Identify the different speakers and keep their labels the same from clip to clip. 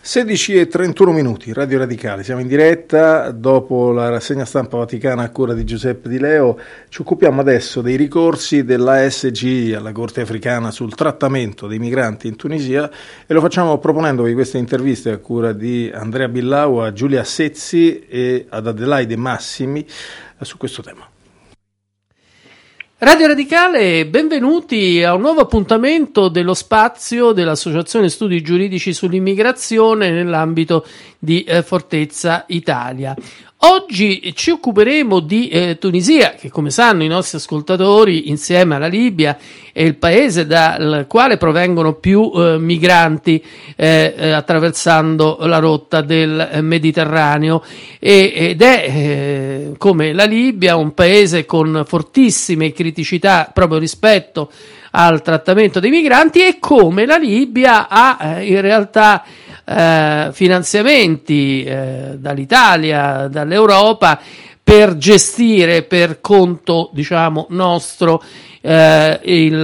Speaker 1: 16:31, Radio Radicale, siamo in diretta dopo la rassegna stampa vaticana a cura di Giuseppe Di Leo. Ci occupiamo adesso dei ricorsi dell'ASGI alla Corte africana sul trattamento dei migranti in Tunisia e lo facciamo proponendovi queste interviste a cura di Andrea Billau, a Giulia Sezzi e ad Adelaide Massimi su questo tema.
Speaker 2: Radio Radicale, benvenuti a un nuovo appuntamento dello spazio dell'Associazione Studi Giuridici sull'Immigrazione nell'ambito di Fortezza Italia. Oggi ci occuperemo di Tunisia, che come sanno i nostri ascoltatori, insieme alla Libia, è il paese dal quale provengono più migranti attraversando la rotta del Mediterraneo ed è come la Libia un paese con fortissime criticità proprio rispetto al trattamento dei migranti, e come la Libia ha in realtà finanziamenti dall'Italia, dall'Europa, per gestire per conto, diciamo, nostro il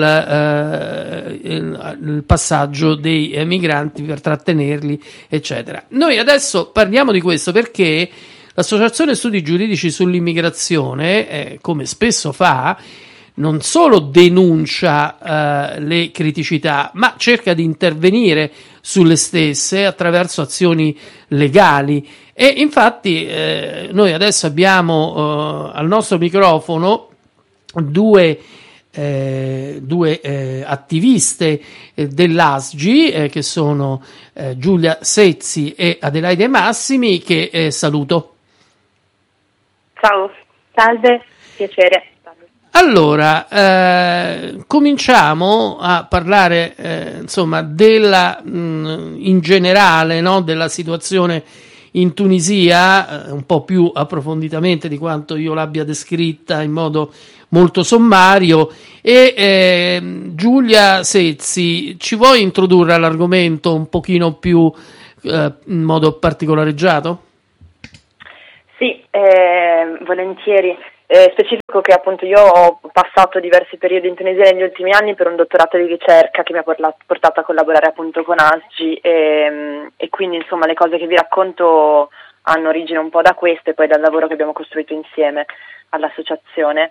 Speaker 2: passaggio dei migranti, per trattenerli, eccetera. Noi adesso parliamo di questo perché l'Associazione Studi Giuridici sull'Immigrazione, come spesso fa, non solo denuncia le criticità, ma cerca di intervenire sulle stesse attraverso azioni legali. E infatti noi adesso abbiamo al nostro microfono due attiviste dell'ASGI che sono Giulia Sezzi e Adelaide Massimi, che saluto.
Speaker 3: Ciao, salve, piacere.
Speaker 2: Allora, cominciamo a parlare insomma della in generale, no, della situazione in Tunisia, un po' più approfonditamente di quanto io l'abbia descritta in modo molto sommario. E Giulia Sezzi, ci vuoi introdurre all'argomento un pochino più in modo particolareggiato? Sì,
Speaker 3: volentieri. Specifico che appunto io ho passato diversi periodi in Tunisia negli ultimi anni per un dottorato di ricerca che mi ha portato a collaborare appunto con ASGI e quindi insomma le cose che vi racconto hanno origine un po' da questo e poi dal lavoro che abbiamo costruito insieme all'associazione.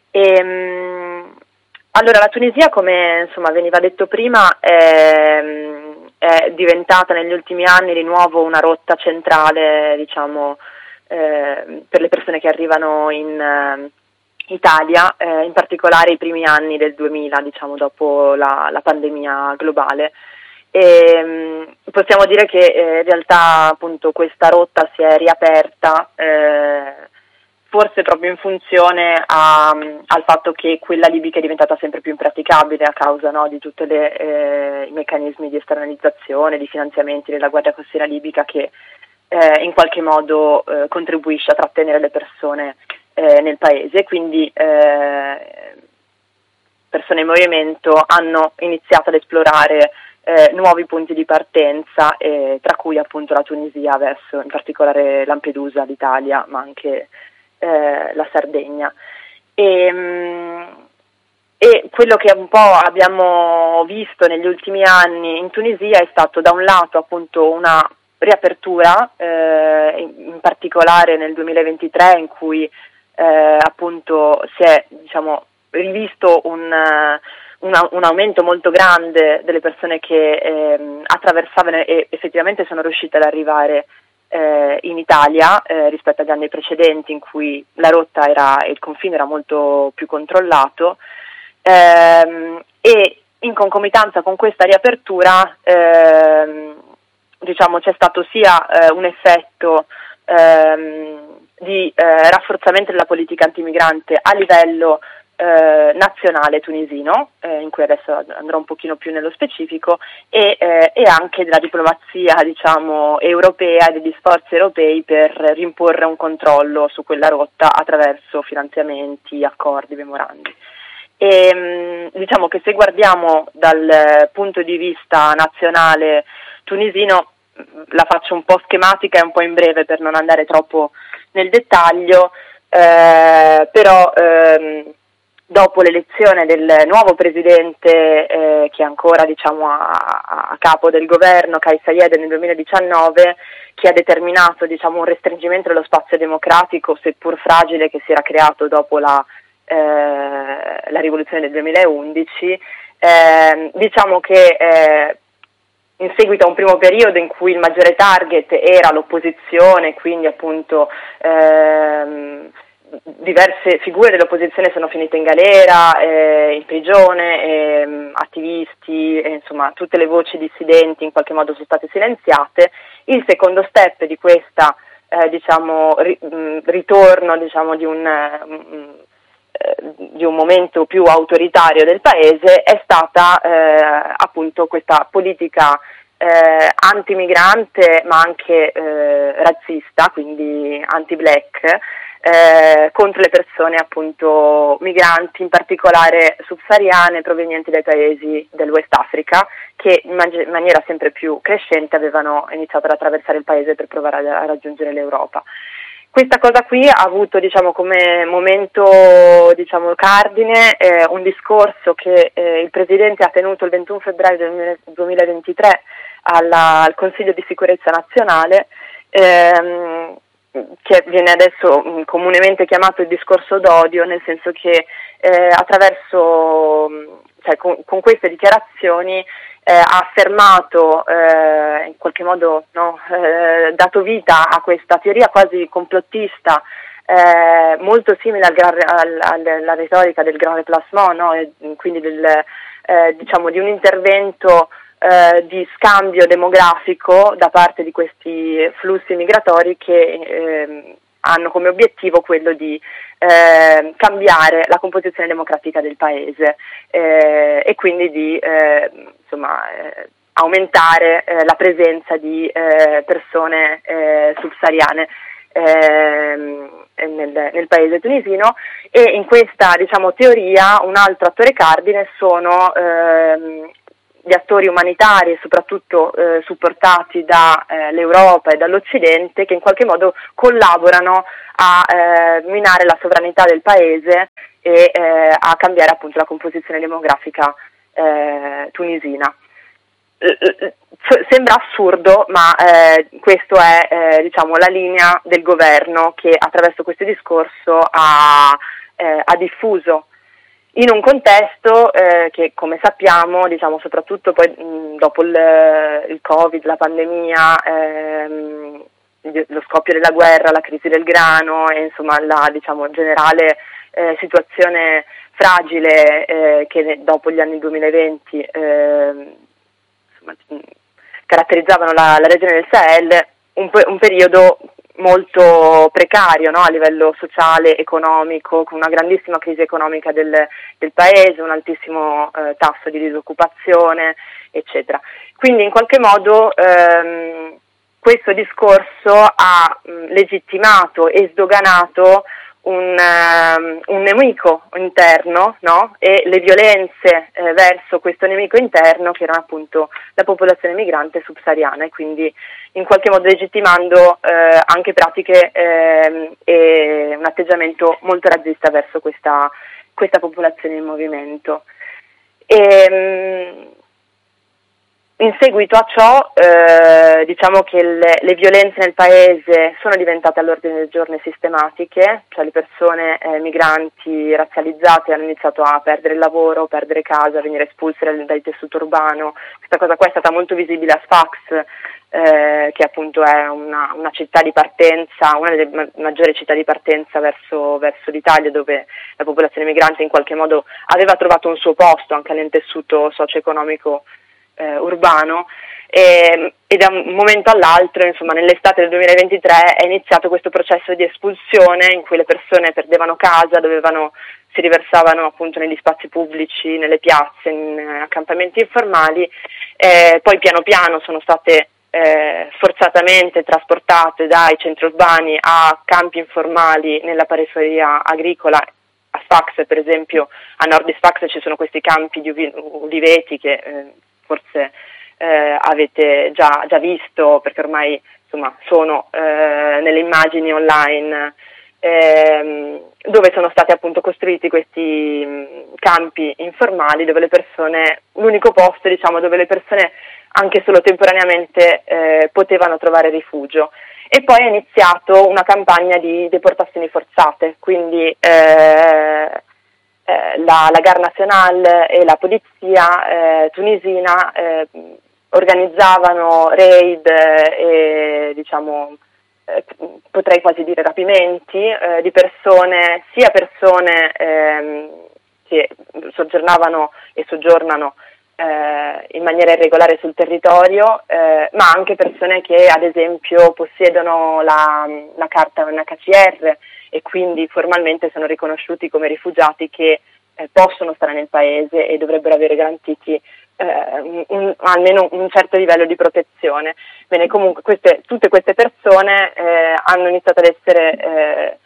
Speaker 3: Allora, la Tunisia, come insomma veniva detto prima, è diventata negli ultimi anni di nuovo una rotta centrale, diciamo, per le persone che arrivano in Italia, in particolare i primi anni del 2000, diciamo dopo la pandemia globale. Possiamo dire che in realtà appunto questa rotta si è riaperta forse proprio in funzione al fatto che quella libica è diventata sempre più impraticabile a causa, no, di tutti i meccanismi di esternalizzazione, di finanziamenti della Guardia Costiera libica che in qualche modo contribuisce a trattenere le persone nel paese. Quindi persone in movimento hanno iniziato ad esplorare nuovi punti di partenza, tra cui appunto la Tunisia, verso in particolare Lampedusa, l'Italia, ma anche la Sardegna. E quello che un po' abbiamo visto negli ultimi anni in Tunisia è stato da un lato appunto una riapertura, in particolare nel 2023, in cui appunto si è, diciamo, rivisto un aumento molto grande delle persone che attraversavano e effettivamente sono riuscite ad arrivare in Italia rispetto agli anni precedenti, in cui la rotta il confine era molto più controllato, e in concomitanza con questa riapertura diciamo c'è stato sia un effetto di rafforzamento della politica antimigrante a livello nazionale tunisino, in cui adesso andrò un pochino più nello specifico, e anche della diplomazia, diciamo, europea e degli sforzi europei per rimporre un controllo su quella rotta attraverso finanziamenti, accordi, memorandi. E diciamo che se guardiamo dal punto di vista nazionale tunisino, la faccio un po' schematica e un po' in breve per non andare troppo nel dettaglio, però dopo l'elezione del nuovo presidente che è ancora diciamo a capo del governo, Kais Saied, nel 2019, che ha determinato diciamo un restringimento dello spazio democratico, seppur fragile, che si era creato dopo la rivoluzione del 2011. Diciamo che in seguito a un primo periodo in cui il maggiore target era l'opposizione, quindi appunto diverse figure dell'opposizione sono finite in galera, in prigione, attivisti, insomma tutte le voci dissidenti in qualche modo sono state silenziate. Il secondo step di questa ritorno diciamo di un momento più autoritario del paese è stata appunto questa politica anti-migrante ma anche razzista, quindi anti-black, contro le persone appunto migranti, in particolare subsahariane provenienti dai paesi del West Africa, che in maniera sempre più crescente avevano iniziato ad attraversare il paese per provare a raggiungere l'Europa. Questa cosa qui ha avuto diciamo come momento diciamo cardine un discorso che il Presidente ha tenuto il 21 febbraio del 2023 al Consiglio di Sicurezza Nazionale, che viene adesso comunemente chiamato il discorso d'odio, nel senso che con queste dichiarazioni ha affermato, in qualche modo dato vita a questa teoria quasi complottista, molto simile alla retorica del Grand Déplacement, no? E quindi di un intervento di scambio demografico da parte di questi flussi migratori che hanno come obiettivo quello di cambiare la composizione democratica del paese e quindi di aumentare la presenza di persone subsahariane nel paese tunisino. E in questa teoria un altro attore cardine sono gli attori umanitari e soprattutto supportati dall'Europa e dall'Occidente, che in qualche modo collaborano a minare la sovranità del paese e a cambiare appunto la composizione demografica tunisina. Sembra assurdo, ma questa è la linea del governo, che attraverso questo discorso ha diffuso in un contesto che, come sappiamo, soprattutto poi dopo il Covid, la pandemia, lo scoppio della guerra, la crisi del grano e insomma la generale situazione fragile che dopo gli anni 2020 caratterizzavano la regione del Sahel, un periodo molto precario, no? A livello sociale, economico, con una grandissima crisi economica del paese, un altissimo tasso di disoccupazione, eccetera. Quindi in qualche modo questo discorso ha legittimato e sdoganato un nemico interno, no? E le violenze verso questo nemico interno, che erano appunto la popolazione migrante subsahariana, e quindi in qualche modo legittimando anche pratiche e un atteggiamento molto razzista verso questa popolazione in movimento. In seguito a ciò diciamo che le violenze nel paese sono diventate all'ordine del giorno e sistematiche, cioè le persone migranti razzializzate hanno iniziato a perdere il lavoro, perdere casa, venire espulse dal tessuto urbano. Questa cosa qua è stata molto visibile a Sfax, che appunto è una città di partenza, una delle maggiori città di partenza verso l'Italia, dove la popolazione migrante in qualche modo aveva trovato un suo posto anche nel tessuto socio-economico urbano, e da un momento all'altro, insomma nell'estate del 2023, è iniziato questo processo di espulsione in cui le persone perdevano casa, si riversavano appunto negli spazi pubblici, nelle piazze, in accampamenti informali, poi piano piano sono state forzatamente trasportate dai centri urbani a campi informali nella periferia agricola. A Sfax, per esempio, a nord di Sfax ci sono questi campi di uliveti che forse avete già visto, perché ormai insomma sono nelle immagini online dove sono stati appunto costruiti questi campi informali dove le persone, l'unico posto diciamo dove le persone anche solo temporaneamente potevano trovare rifugio. E poi è iniziato una campagna di deportazioni forzate, quindi la Garde Nationale e la polizia tunisina organizzavano raid e diciamo potrei quasi dire rapimenti di persone, sia persone che soggiornavano e soggiornano in maniera irregolare sul territorio, ma anche persone che ad esempio possiedono la carta UNHCR e quindi formalmente sono riconosciuti come rifugiati che possono stare nel paese e dovrebbero avere garantiti almeno un certo livello di protezione. Bene, comunque tutte queste persone hanno iniziato ad essere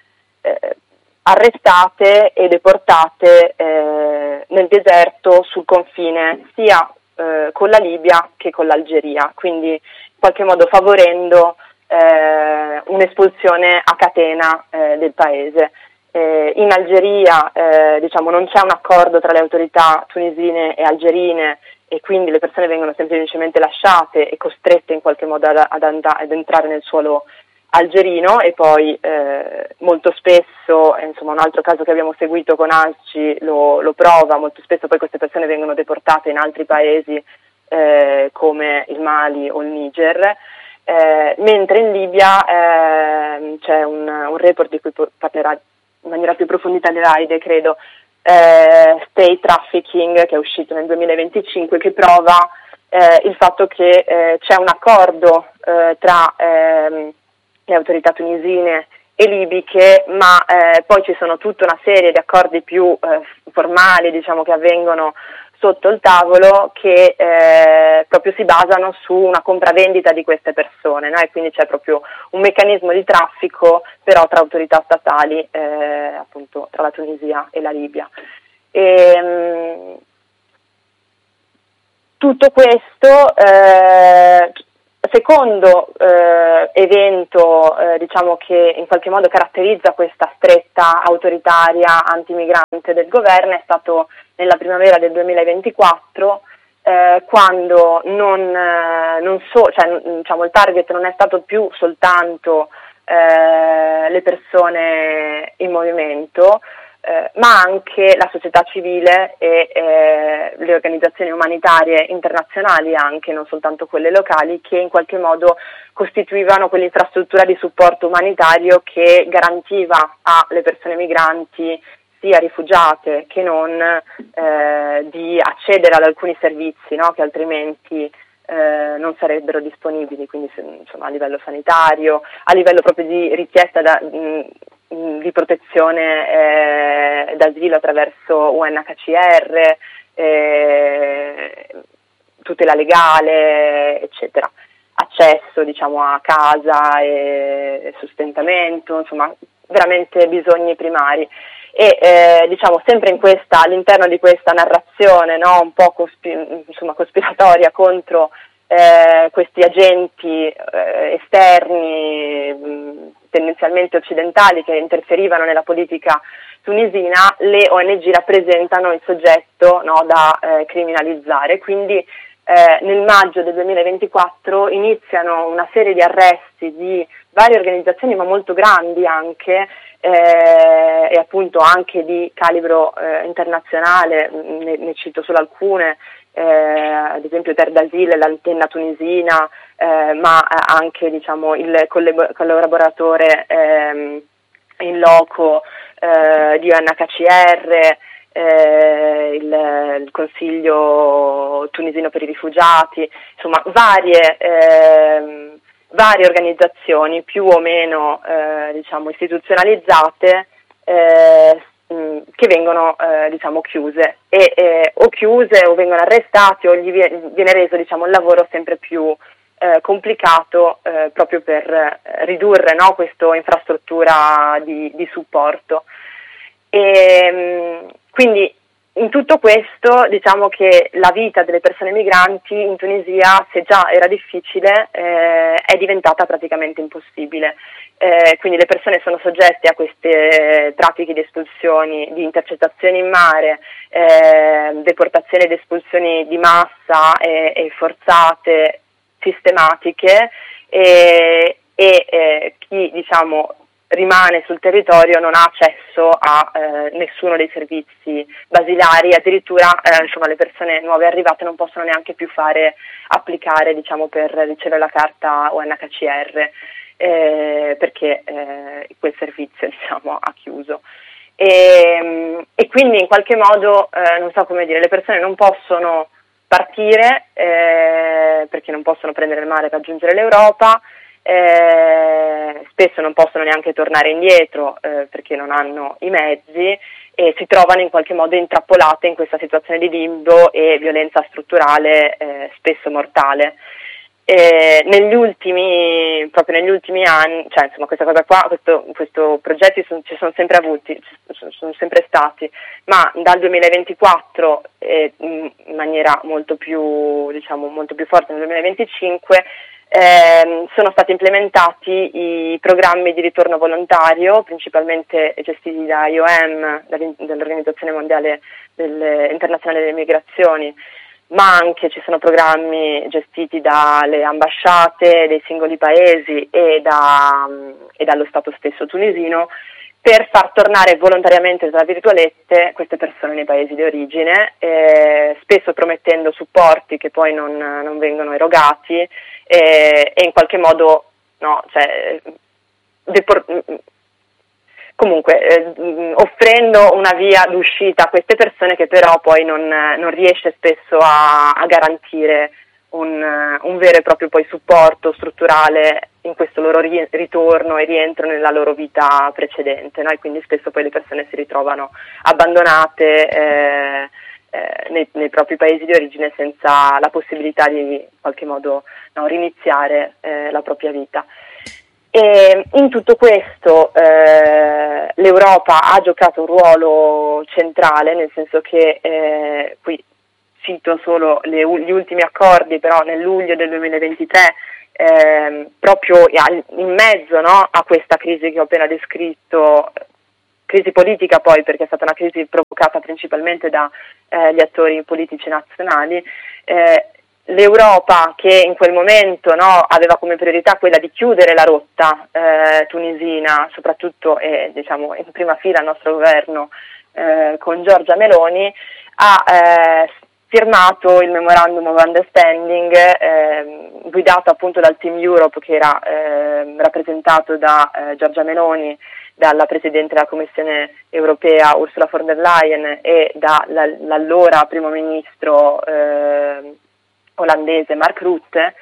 Speaker 3: arrestate e deportate nel deserto sul confine sia con la Libia che con l'Algeria, quindi in qualche modo favorendo un'espulsione a catena del paese. In Algeria diciamo non c'è un accordo tra le autorità tunisine e algerine e quindi le persone vengono semplicemente lasciate e costrette in qualche modo ad entrare nel suolo algerino e poi molto spesso, insomma un altro caso che abbiamo seguito con ANSCI lo prova, molto spesso poi queste persone vengono deportate in altri paesi come il Mali o il Niger, mentre in Libia c'è un report di cui parlerà in maniera più approfondita l'Eraide, credo, State Trafficking, che è uscito nel 2025, che prova il fatto che c'è un accordo tra le autorità tunisine e libiche, ma poi ci sono tutta una serie di accordi più formali, diciamo, che avvengono sotto il tavolo, che proprio si basano su una compravendita di queste persone, no? E quindi c'è proprio un meccanismo di traffico però tra autorità statali, appunto tra la Tunisia e la Libia. Tutto questo secondo evento diciamo che in qualche modo caratterizza questa stretta autoritaria antimigrante del governo è stato nella primavera del 2024, quando diciamo, il target non è stato più soltanto le persone in movimento, ma anche la società civile e le organizzazioni umanitarie internazionali, anche non soltanto quelle locali, che in qualche modo costituivano quell'infrastruttura di supporto umanitario che garantiva alle persone migranti, sia rifugiate che non, di accedere ad alcuni servizi, no, che altrimenti non sarebbero disponibili, quindi insomma, a livello sanitario, a livello proprio di richiesta di protezione d'asilo attraverso UNHCR, tutela legale, eccetera, accesso diciamo a casa e sostentamento, insomma veramente bisogni primari. E diciamo sempre all'interno di questa narrazione, no, un po' cospiratoria contro questi agenti esterni, tendenzialmente occidentali, che interferivano nella politica tunisina, le ONG rappresentano il soggetto, no, da criminalizzare. Quindi nel maggio del 2024 iniziano una serie di arresti di varie organizzazioni, ma molto grandi anche, e appunto anche di calibro internazionale, ne cito solo alcune, ad esempio Terre d'Asile, l'antenna tunisina, ma anche diciamo il collaboratore in loco di UNHCR, il Consiglio tunisino per i rifugiati, insomma varie organizzazioni più o meno diciamo istituzionalizzate, che vengono diciamo chiuse o chiuse o vengono arrestati o gli viene reso diciamo il lavoro sempre più complicato, proprio per ridurre, no, questa infrastruttura di supporto. E quindi in tutto questo diciamo che la vita delle persone migranti in Tunisia, se già era difficile, è diventata praticamente impossibile. Quindi le persone sono soggette a queste traffichi di espulsioni, di intercettazioni in mare, deportazioni ed espulsioni di massa e forzate, sistematiche, e chi diciamo rimane sul territorio non ha accesso a nessuno dei servizi basilari, addirittura insomma le persone nuove arrivate non possono neanche più applicare diciamo per ricevere la carta UNHCR, perché quel servizio diciamo ha chiuso. E quindi in qualche modo non so come dire, le persone non possono partire perché non possono prendere il mare per raggiungere l'Europa. Spesso non possono neanche tornare indietro perché non hanno i mezzi e si trovano in qualche modo intrappolate in questa situazione di limbo e violenza strutturale spesso mortale. Negli ultimi anni, cioè insomma questa cosa qua, questo progetti ci sono sempre avuti, sono sempre stati, ma dal 2024 in maniera molto più forte nel 2025 sono stati implementati i programmi di ritorno volontario, principalmente gestiti da IOM, dall'Organizzazione Mondiale Internazionale delle Migrazioni, ma anche ci sono programmi gestiti dalle ambasciate dei singoli paesi e dallo Stato stesso tunisino per far tornare volontariamente, tra virgolette, queste persone nei paesi di origine, spesso promettendo supporti che poi non vengono erogati e in qualche modo offrendo una via d'uscita a queste persone che però poi non riesce spesso a garantire un vero e proprio poi supporto strutturale in questo loro ritorno e rientro nella loro vita precedente, no? E quindi spesso poi le persone si ritrovano abbandonate nei propri paesi di origine senza la possibilità di in qualche modo riniziare la propria vita. E in tutto questo l'Europa ha giocato un ruolo centrale, nel senso che qui cito solo gli ultimi accordi, però nel luglio del 2023 proprio in mezzo a questa crisi che ho appena descritto, crisi politica poi perché è stata una crisi provocata principalmente dagli attori politici nazionali, l'Europa che in quel momento aveva come priorità quella di chiudere la rotta tunisina, soprattutto diciamo in prima fila il nostro governo con Giorgia Meloni, ha firmato il Memorandum of Understanding guidato appunto dal Team Europe che era rappresentato da Giorgia Meloni, dalla Presidente della Commissione Europea Ursula von der Leyen e dall'allora Primo Ministro olandese Mark Rutte,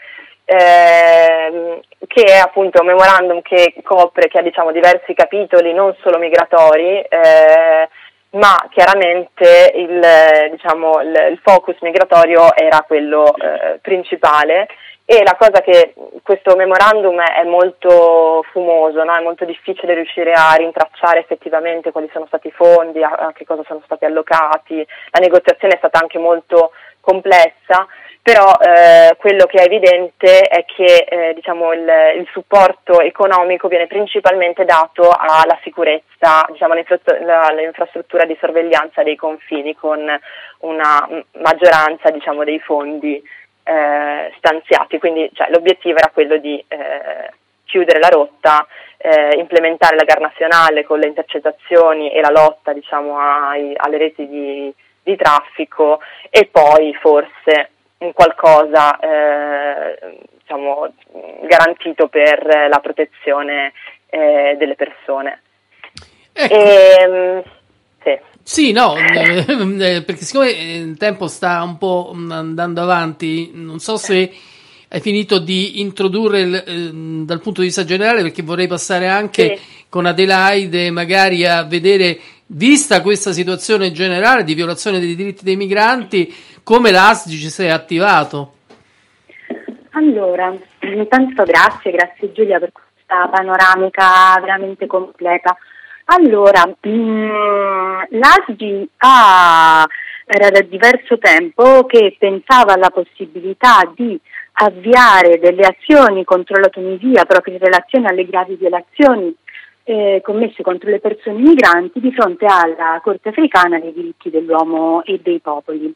Speaker 3: che è appunto un memorandum che ha diciamo diversi capitoli non solo migratori, ma chiaramente il focus migratorio era quello principale. E la cosa che questo memorandum è molto fumoso, è molto difficile riuscire a rintracciare effettivamente quali sono stati i fondi, a che cosa sono stati allocati, la negoziazione è stata anche molto complessa, però quello che è evidente è che diciamo il supporto economico viene principalmente dato alla sicurezza, diciamo all'infrastruttura di sorveglianza dei confini, con una maggioranza diciamo dei fondi stanziati, quindi l'obiettivo era quello di chiudere la rotta, implementare la GAR nazionale con le intercettazioni e la lotta diciamo alle reti di traffico e poi forse un qualcosa diciamo garantito per la protezione delle persone.
Speaker 2: Ecco. Sì, no, perché siccome il tempo sta un po' andando avanti, non so se hai finito di introdurre dal punto di vista generale, perché vorrei passare anche con Adelaide magari a vedere, vista questa situazione generale di violazione dei diritti dei migranti, come l'ASGI si è attivato.
Speaker 4: Allora, intanto grazie Giulia per questa panoramica veramente completa. Allora, l'ASGI ha era da diverso tempo che pensava alla possibilità di avviare delle azioni contro la Tunisia proprio in relazione alle gravi violazioni commesse contro le persone migranti di fronte alla Corte africana dei diritti dell'uomo e dei popoli.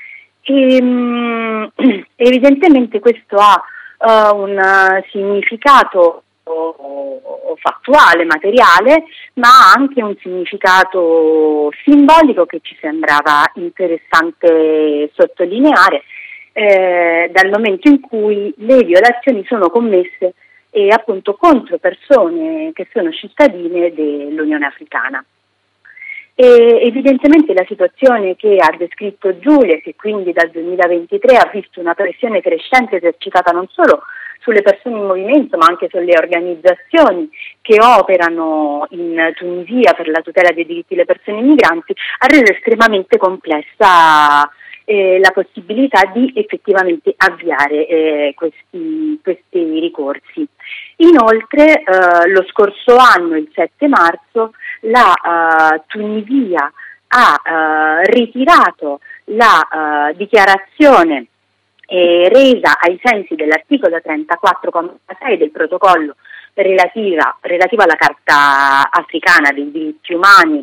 Speaker 4: Evidentemente questo ha un significato fattuale, materiale, ma ha anche un significato simbolico che ci sembrava interessante sottolineare, dal momento in cui le violazioni sono commesse appunto contro persone che sono cittadine dell'Unione Africana. E evidentemente la situazione che ha descritto Giulia, che quindi dal 2023 ha visto una pressione crescente esercitata non solo sulle persone in movimento ma anche sulle organizzazioni che operano in Tunisia per la tutela dei diritti delle persone migranti, ha reso estremamente complessa la possibilità di effettivamente avviare questi ricorsi. Inoltre lo scorso anno, il 7 marzo, la Tunisia ha ritirato la dichiarazione resa ai sensi dell'articolo 34,6 del protocollo relativo alla Carta africana dei diritti umani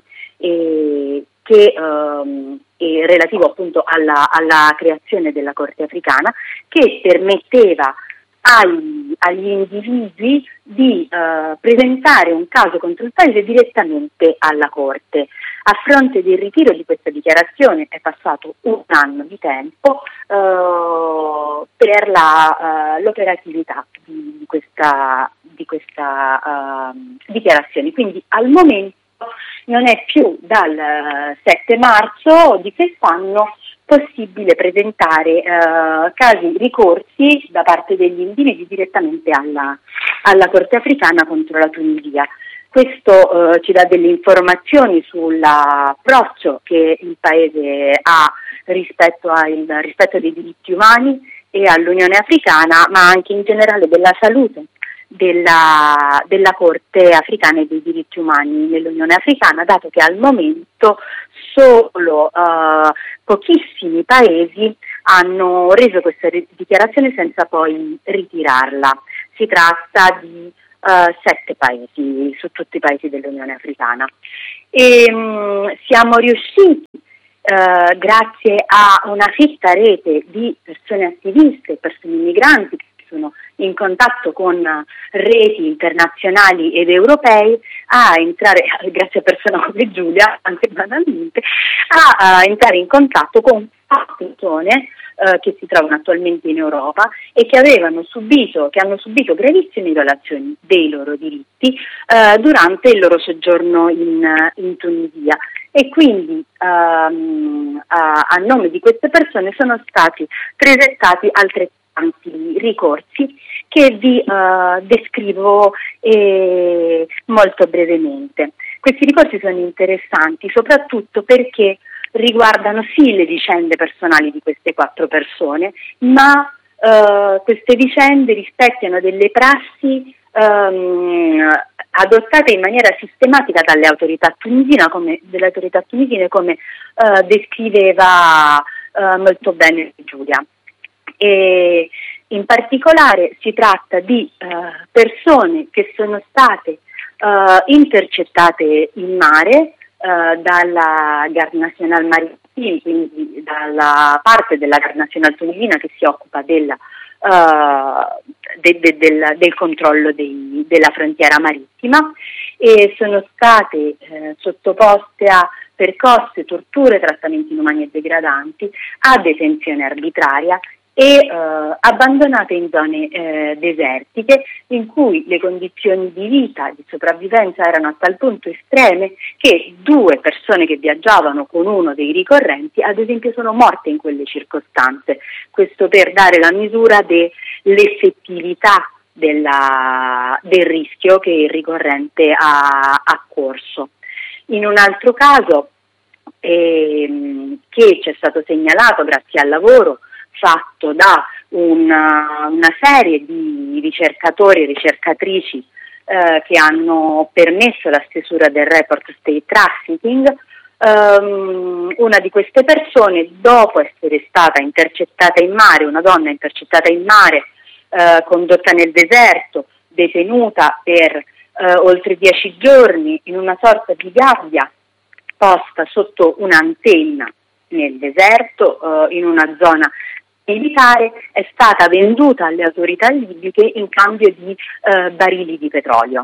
Speaker 4: che relativo appunto alla creazione della Corte africana, che permetteva agli individui di presentare un caso contro il paese direttamente alla Corte. A fronte del ritiro di questa dichiarazione è passato un anno di tempo per l'operatività di questa dichiarazione. Quindi al momento non è più dal 7 marzo di quest'anno possibile presentare ricorsi da parte degli individui direttamente alla Corte africana contro la Tunisia. Questo ci dà delle informazioni sull'approccio che il Paese ha rispetto dei diritti umani e all'Unione Africana, ma anche in generale della salute della Corte africana e dei diritti umani nell'Unione Africana, dato che al momento solo pochissimi paesi hanno reso questa dichiarazione senza poi ritirarla. Si tratta di 7 paesi su tutti i paesi dell'Unione Africana. Siamo riusciti grazie a una fitta rete di persone attiviste, persone migranti che sono in contatto con reti internazionali ed europei, a entrare, grazie a persone come Giulia, anche banalmente, a entrare in contatto con persone che si trovano attualmente in Europa e che hanno subito gravissime violazioni dei loro diritti durante il loro soggiorno in Tunisia. E quindi a nome di queste persone sono stati presentati altrettanti ricorsi che vi descrivo molto brevemente. Questi ricorsi sono interessanti soprattutto perché riguardano sì le vicende personali di queste 4 persone, ma queste vicende rispecchiano delle prassi adottate in maniera sistematica dalle autorità tunisine, come descriveva molto bene Giulia. E in particolare si tratta di persone che sono state intercettate in mare dalla Garde Nationale Maritime, quindi dalla parte della Garde Nationale tunisina che si occupa del controllo della frontiera marittima, e sono state sottoposte a percosse, torture, trattamenti inumani e degradanti, a detenzione arbitraria e abbandonate in zone desertiche in cui le condizioni di vita, di sopravvivenza erano a tal punto estreme che 2 persone che viaggiavano con uno dei ricorrenti ad esempio sono morte in quelle circostanze. Questo per dare la misura dell'effettività del rischio che il ricorrente ha corso. In un altro caso che ci è stato segnalato grazie al lavoro fatto da una serie di ricercatori e ricercatrici che hanno permesso la stesura del report State Trafficking, una di queste persone, dopo essere stata intercettata in mare, una donna intercettata in mare, condotta nel deserto, detenuta per oltre 10 giorni in una sorta di gabbia posta sotto un'antenna nel deserto, in una zona militare, è stata venduta alle autorità libiche in cambio di barili di petrolio.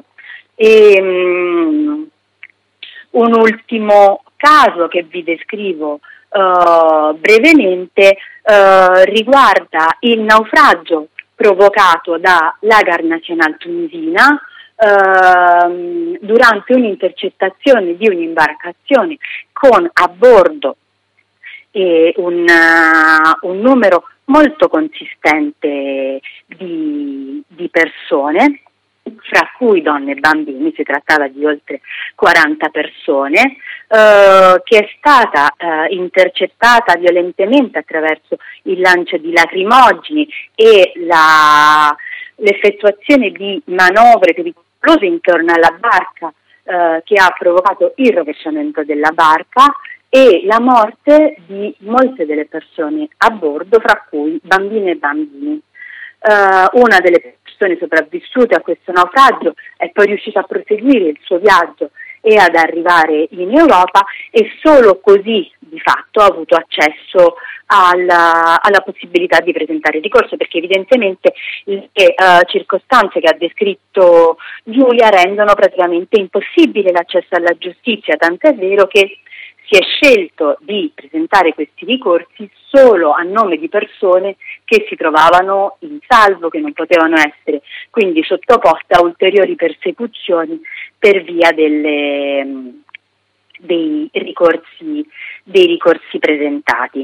Speaker 4: Un ultimo caso che vi descrivo brevemente riguarda il naufragio provocato da La Garde Nationale tunisina durante un'intercettazione di un'imbarcazione con a bordo un numero molto consistente di persone, fra cui donne e bambini. Si trattava di oltre 40 persone, che è stata intercettata violentemente attraverso il lancio di lacrimogeni e l'effettuazione di manovre pericolose intorno alla barca, che ha provocato il rovesciamento della barca e la morte di molte delle persone a bordo, fra cui bambine e bambini. Una delle persone sopravvissute a questo naufragio è poi riuscita a proseguire il suo viaggio e ad arrivare in Europa, e solo così di fatto ha avuto accesso alla possibilità di presentare ricorso, perché evidentemente le circostanze che ha descritto Giulia rendono praticamente impossibile l'accesso alla giustizia, tant'è vero che si è scelto di presentare questi ricorsi solo a nome di persone che si trovavano in salvo, che non potevano essere quindi sottoposte a ulteriori persecuzioni per via dei ricorsi presentati.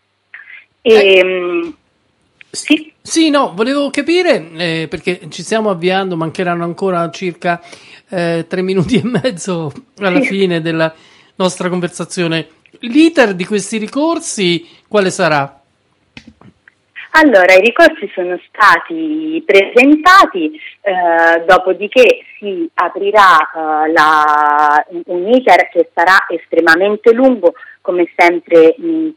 Speaker 2: Sì, no, volevo capire, perché ci stiamo avviando, mancheranno ancora circa 3 minuti e mezzo alla fine della nostra conversazione. L'iter di questi ricorsi quale sarà?
Speaker 4: Allora, i ricorsi sono stati presentati, dopodiché si aprirà un iter che sarà estremamente lungo, come sempre in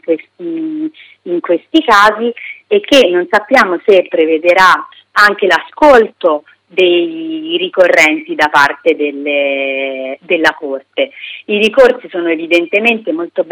Speaker 4: questi casi, e che non sappiamo se prevederà anche l'ascolto dei ricorrenti da parte della Corte. I ricorsi sono evidentemente molto